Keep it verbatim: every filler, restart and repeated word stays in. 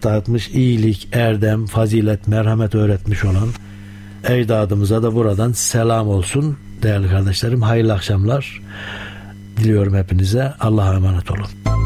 dağıtmış, iyilik, erdem, fazilet, merhamet öğretmiş olan ecdadımıza da buradan selam olsun değerli kardeşlerim. Hayırlı akşamlar diliyorum hepinize. Allah'a emanet olun.